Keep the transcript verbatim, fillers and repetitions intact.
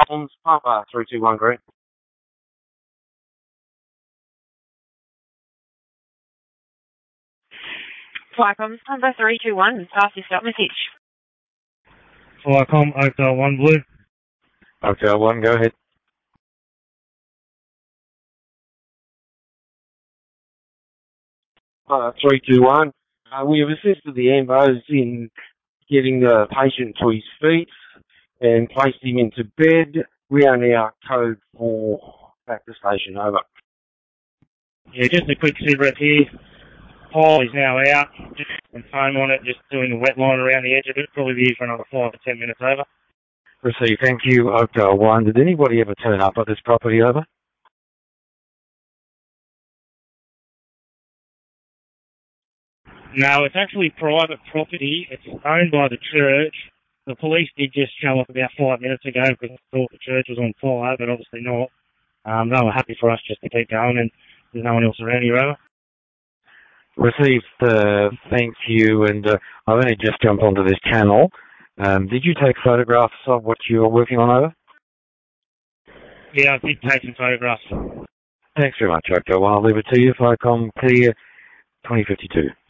Collins, Papa three two one Green. Flycom, Papa three two one, pass your stop message. Flycom, Oakdale one Blue. Oakdale one, go ahead. Uh, three two one. Uh, we have assisted the ambos in getting the patient to his feet and placed him into bed. We are now code four back to station, over. Yeah, just a quick sit rep here. Paul is now out, just and foam on it, just doing a wet line around the edge of it. Probably be here for another five to ten minutes, over. Received, thank you, Oakdale one. Did anybody ever turn up at this property, over? No, it's actually private property. It's owned by the church. The police did just show up about five minutes ago because they thought the church was on fire, but obviously not. Um, they were happy for us just to keep going, and there's no one else around here, over. Received, uh, thank you, and uh, I've only just jumped onto this channel. Um, did you take photographs of what you were working on, over? Yeah, I did take some photographs. Thanks very much, Oakdale one. I'll leave it to you. Flycom clear twenty fifty-two.